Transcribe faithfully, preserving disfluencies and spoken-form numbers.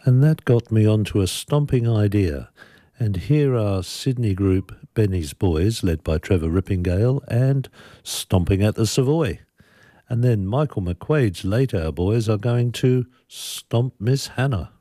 And that got me onto a stomping idea. And here are Sydney group Benny's Boys, led by Trevor Rippingale, and Stomping at the Savoy. And then Michael McQuaid's Later Boys are going to Stomp Miss Hannah.